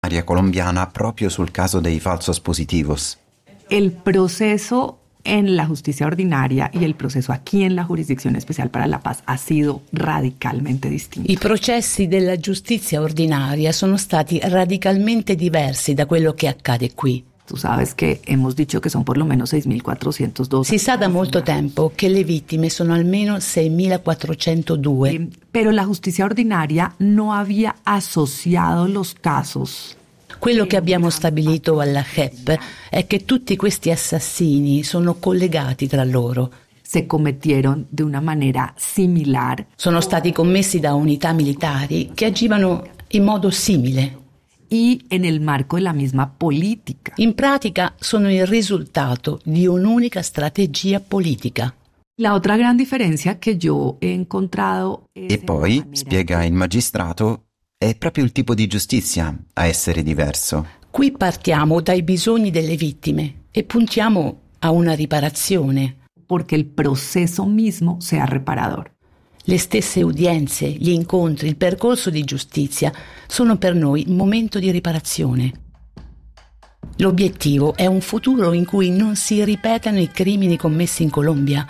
colombiana proprio sul caso dei falsos positivos. El proceso en la justicia ordinaria y el proceso aquí en la Jurisdicción Especial para la Paz ha sido radicalmente distinto. I processi della giustizia ordinaria sono stati radicalmente diversi da quello che accade qui. Tú sabes que hemos dicho que son por lo menos 6.402. Si sa da molto tempo che le vittime sono almeno 6.402. Pero la justicia ordinaria no había asociado los casos. Quello che abbiamo stabilito alla JEP è che tutti questi assassini sono collegati tra loro. Se cometieron de una manera similar. Sono stati commessi da unità militari che agivano in modo simile. Y en el marco de la misma política. In pratica sono il risultato di un'unica strategia politica. La otra gran diferencia que yo he encontrado E poi, spiega il magistrato, è proprio il tipo di giustizia a essere diverso. Qui partiamo dai bisogni delle vittime e puntiamo a una riparazione. Porque el proceso mismo sea reparador. Le stesse udienze, gli incontri, il percorso di giustizia sono per noi un momento di riparazione. L'obiettivo è un futuro in cui non si ripetano i crimini commessi in Colombia.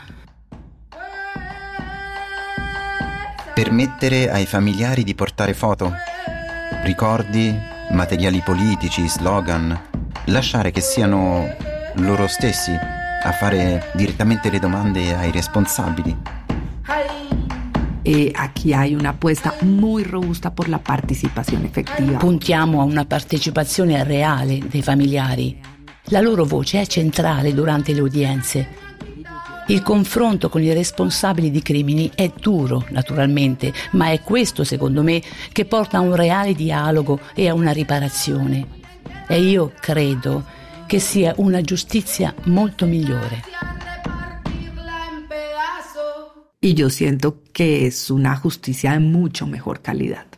Permettere ai familiari di portare foto, ricordi, materiali politici, slogan, lasciare che siano loro stessi a fare direttamente le domande ai responsabili. Aquí hay una apuesta muy robusta por la participación efectiva. Puntiamo a una partecipazione reale dei familiari. La loro voce è centrale durante le udienze. Il confronto con i responsabili di crimini è duro, naturalmente, ma è questo, secondo me, che porta a un reale dialogo e a una riparazione. E io credo che sia una giustizia molto migliore. Y yo siento que es una justicia de mucho mejor calidad.